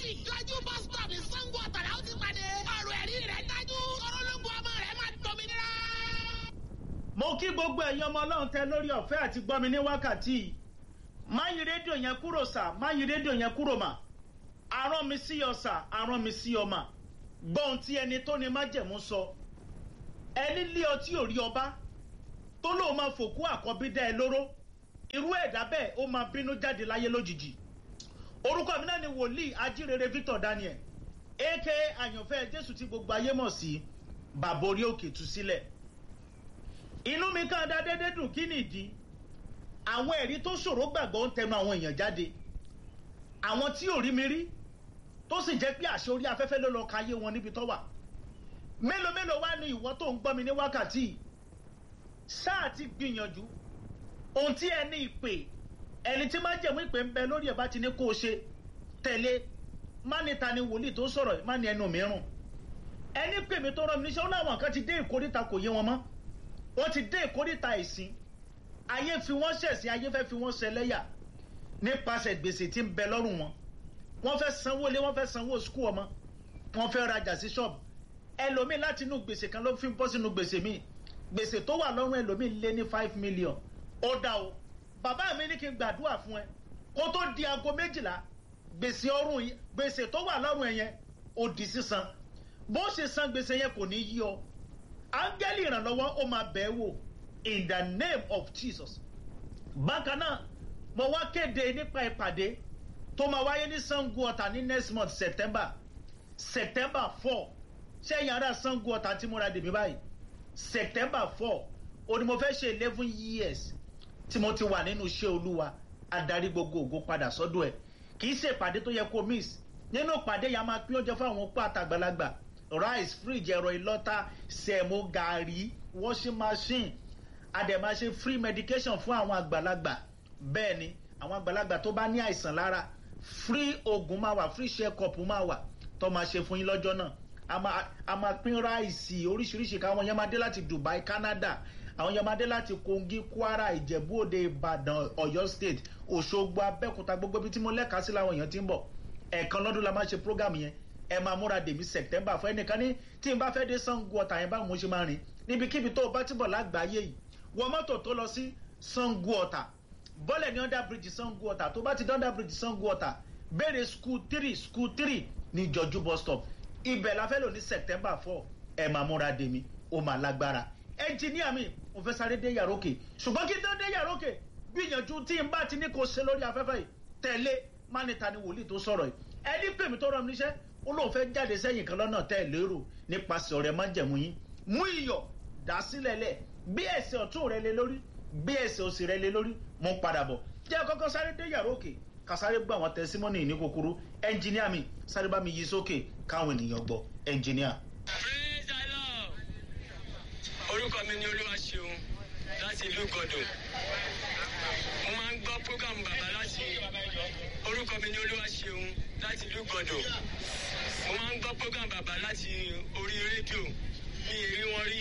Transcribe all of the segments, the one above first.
ìjọ́jú bus stop ní Sango Ọ̀tà ó ti pàdé. Ọ̀rọ̀ ẹ̀rí rẹ̀ dájú. Ọlọ́lọ́gbọ̀ ọmọ rẹ̀ máa dòmìnira. Mo kí gbogbo ẹ̀yin ọmọ Ọlọ́run tẹ lórí ọ̀fẹ́ àti gbọ́ mi ní wákàtí. Má yí rédíò yẹn kúrò sà, má yí rédíò yẹn kúrò mà. Arán mi sí ọ sà, arán mi sí ọ mà. Gbọ́n tí ẹni tó ní májẹ̀mú sọ. Ẹni lé ọtí ò rí ọba. Tó lóun máa fòkú àkọ́bí dá ẹ lóró. Irú ẹ̀dá bẹ́ẹ̀ ó máa bínú jáde láyé lójijì. Orúkọ mi náà ni wòlíì Ajírere Victor Daniel. aka àyànfẹ́ Jésù tí gbogbo ayé mọ̀ sí bàbá orí òkè tú sílẹ̀. Inú mi kàn dá dédé dùn kí nìdí. Àwọn ẹ̀rí tó ṣòro gbàgbọ́ ń tẹnu àwọn èèyàn jáde. Àwọn tí ò rí mi rí tó sì jẹ́ pé àṣẹ orí afẹ́fẹ́ ló lọ ka ayé wọn níbi tó wà. Mélòó mélòó wá ní ìwọ tó ń gbọ́ mi ní wákàtí. Ṣáà ti gbìyànjú ohun tí ẹni ìpè ẹni tí máa jẹ̀mú ìpè ń bẹ lórí ẹ̀ bá ti ní kó o ṣe tẹ̀lé. Má ní ta ni wòlíì tó sọ̀rọ̀, má ní ẹnu mìíràn. Ẹni pè mí tó rán mi níṣẹ́ ó láwọn kan ti dé ìkórìtà kò yé wọn mọ́. Wọ́n ti dé ìkórìtà ìsìn. Ayé fi wọ́n ṣẹ̀sín, ayé fẹ́ fi wọ́n ṣẹlẹ́yà nípasẹ̀ gbèsè tí ń bẹ lọ́rùn wọn. Wọ́n fẹ́ sanwó ilé, wọ́n fẹ́ sanwó skul ọmọ. Wọ́n fẹ́ rajà sí ṣọ́ọ̀bù. Ẹlòmíì láti inú gbèsè kan ló fi ń bọ́ sínú gbèsè míì. Gbèsè tó wà lọ́rùn ẹlòmíì lé ní 5 million. Ó dá o. Bàbá mi ní kí n gbàdúrà fún ẹ. Kó tó di aago 12, gbèsè tó wà lọ́rùn ẹ yẹn ó di sísan. Bó ṣe san gbèsè yẹn kò ní yí ọ. Áńgẹ́lì ìrànlọ́wọ́ ó máa bẹ̀ ẹ́ wò in the name of Jesus. Bákan náà mo wá kéde nípa ìpàdé tó máa wáyé ní Sango Ọ̀tà ní next month September 4. Ṣé yàrá Sango Ọ̀tà tí mo ra dèmí báyìí? September 4 ó ní mo fẹ́ ṣe 11 years tí mo ti wà nínú iṣẹ́ Olúwa. Adarí gbogbo ògo padà sọ́dọ̀ ẹ̀. Kì í ṣe ìpàdé tó yẹ kó miss. Nínú ìpàdé yà máa pín oúnjẹ fún àwọn opó àtàgbàlagbà. Rice, fridge, ẹ̀rọ ìlọ́ta, sẹ̀mó, gàrí, washing machine. A dẹ̀ máa ṣe free medication fún àwọn àgbàlagbà. Bẹ́ẹ̀ ni àwọn àgbàlagbà tó bá ní àìsàn lára, free oògùn máa wà, free check up máa wà tó máa ṣe fún yín lọ́jọ́ náà. A máa pín ráìsì oríṣiríṣi káwọn yẹn máa dé láti Dubai, Canada. Àwọn yẹn máa dé láti Kogi, Kwara, Ìjẹ̀bú Òde, Ìbàdàn, Ọ̀yọ́ State, Òṣogbo, Abẹ́òkúta, gbogbo ibi tí mo lẹ́ka sí làwọn èèyàn ti ń bọ̀. Ẹ̀ẹ̀kan lọ́dún la máa ṣe program yẹn. Ẹ máa múra dèmí September fún ẹnìkan ní tí n bá fẹ́ dé Sango Ọ̀tà yẹn báwo mo ṣe máa rìn. Níbikíbi tó o bá ti bọ̀ lágbàáyé yìí, wọ mọ́tò tó lọ sí Sango Ọ̀tà. Bọ́lẹ̀ ní under bridge Sango Ọ̀tà. Tó bá ti dé under bridge Sango Ọ̀tà, béèrè school 3 ní Jọjú bus stop. Ibẹ̀ la fẹ́ lò ní September 4. Ẹ máa múra dèmí, ó máa lágbára. Ẹnjìníà mi, mo fẹ́ sáré dé yàrá òkè. Ṣùgbọ́n kí n tó dé yàrá òkè, gbìyànjú tí n bá ti ní kó ṣe lórí afẹ́fẹ́ yìí. Tẹ̀lé má ní ta ni wòlíì tó sọ̀rọ̀ yìí. Ẹni pè mí tó rán mi níṣẹ́, ó lóun fẹ́ jáde sẹ́yìn kan lọ́nà tẹ́ ẹ̀ lérò nípasẹ̀ ọ̀rẹ́ májẹ̀mú yín. Mú iyọ̀ dá sílẹ̀ lẹ̀, gbé ẹsẹ̀ ọ̀tún rẹ lé lórí, gbé ẹsẹ̀ òsì rẹ lé lórí, mo padà bọ̀. Jẹ́ kọ́kọ́ sáré dé yàrá òkè, ká sáré gbọ́ àwọn tẹsímọ́nì ní kúkúrú. Ẹnjìníà mi, sáré bá mi yí sókè káwọn ènìyàn gbọ́. Ẹnjìníà. Orúkọ mi ni Olúwaṣeun láti ìlú Ìgàndò. Mo máa ń gbọ́ program bàbá láti orúkọ mi ni Olúwaṣeun láti ìlú Ìgàndò. Mo máa ń gbọ́ program bàbá láti orí rédíò. Mi ì rí wọn rí.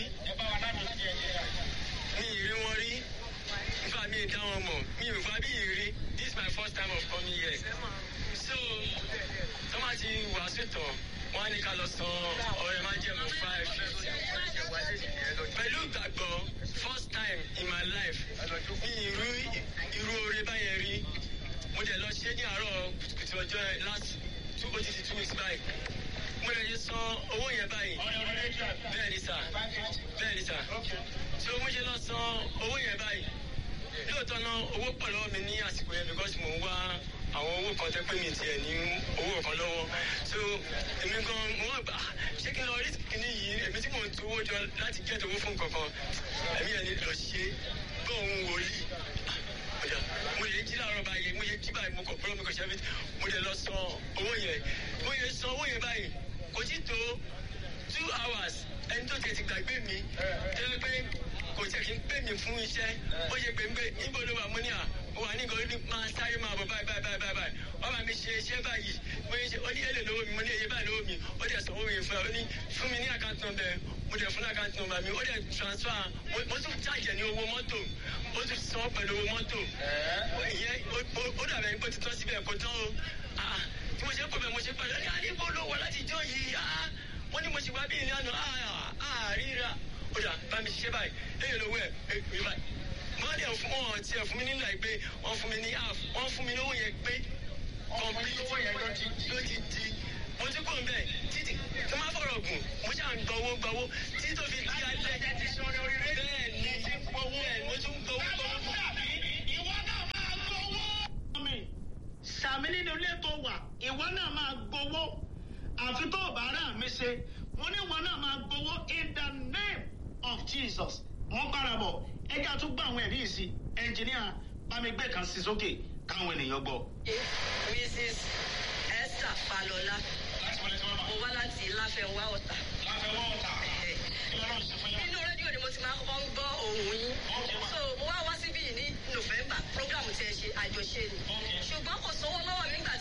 Nígbà mi ì dá wọn mọ̀. Mi ì fa bí ìrí. This is my first time of coming here. So, tó máa ti wàásù tán, wọ́n á ní ká lọ san ọ̀rẹ́ májẹ̀mú 5. Pẹ̀lú ìgbàgbọ́, first time in my life, mi irú oore báyẹn rí. Mo dẹ̀ lọ ṣe ní àárọ̀ kùtùkùtù ọjọ́ last 2 weeks back. Mo lè ṣe san owó yẹn báyìí. Bẹ́ẹ̀ ni sà. So mo ṣe lọ san owó yẹn báyìí. Lóòótọ́ náà owó pọ̀ lọ́wọ́ mi ní àsìkò yẹn because mo ń wá àwọn owó kan tẹ́ pé mi tiẹ̀ ní owó kan lọ́wọ́. So èmi gan mo wọ́n gbà ṣé kí n lọ rí kíní yìí èmi tí mò ń tu owó jọ láti gẹ́tò owó fún kankan èmi yẹn ni lọ ṣe bọ́ òun wòlíì. Mo lè jí láàárọ̀ báyìí mo yẹ jí báyìí mo kọ̀ pọ́lọ́ mi kò ṣe mo lè lọ san owó yẹn. Mo yẹ san owó yẹn báyìí kò tí tó 2 hours ẹni tó tẹ̀ ti gbàgbé mi tẹ́lẹ̀ pé kò tẹ̀ kí n pè mí fún iṣẹ́ ó yẹ pé n pé níbo ló wà mo ní à ó wà ní ìgbà máa sáré máa bọ̀ báyìí wọ́n máa mi ṣe iṣẹ́ báyìí mo ní ṣe ó ní èlé lówó mi mo ní èyí báyìí lówó mi ó dẹ̀ sanwó mi fún ẹ ó ní fún mi ní account number mo dẹ̀ fún account number mi ó dẹ̀ transfer mo tún charge ní owó mọ́tò ó tún san pẹ̀lú owó mọ́tò ìyẹn ó dàbẹ̀ pé títọ́ síbẹ̀ kò tán o tí mo ṣe ń pọ̀ bẹ́ẹ̀ mo ṣe pẹ̀lú ní àdìgbò ló wà láti jọ yìí wọ́n ní mo ṣe wá bí ìlànà àríra ó dà bá mi ṣiṣẹ́ báyìí èyí lówó ẹ̀ èyí báyìí wọ́n lè fún wọn tí ẹ̀ fún mi nílò àìpé wọ́n fún mi ní half wọ́n fún mi lówó yẹn pé complete ló ti di mo ti kó nbẹ títí tó máa fọ̀rọ̀ gùn mo ṣáà ń gbowó títí tó fi di alẹ́ bẹ́ẹ̀ ni mo tún gbowó. ìwọ náà máa gbowó. sàmì nínú ilé tó wà ìwọ náà máa gbowó àfi tó bá rà mí ṣe mo ní ìwọ náà máa gbowó in the name of Jesus. wọ́n bára bọ̀ ẹjẹ́ àtúgbò àwọn ẹ̀rí ìsìn ẹnjìníà bámigbé kan sí sókè káwọn ènìyàn gbọ́. Mrs. Esther Falola mo wá láti Láfẹnwá Ọ̀tà. Nínú rédíò ni mo ti máa kọ́kọ́ ń gbọ́ ohùn yín. So mo wá síbí ní November program tí ẹ ṣe àjọṣe ni. Ṣùgbọ́n kò sówó lọ́wọ́ mi nígbà